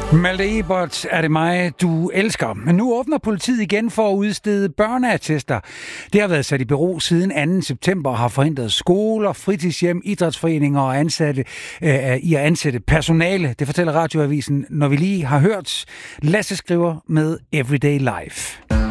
Malte Ebert, er det mig, du elsker. Men nu åbner politiet igen for at udstede børneattester. Det har været sat i bero siden 2. september og har forhindret skoler, fritidshjem, idrætsforeninger og ansatte i at ansætte personale. Det fortæller Radioavisen, når vi lige har hørt Lasse Skriver med Everyday Life.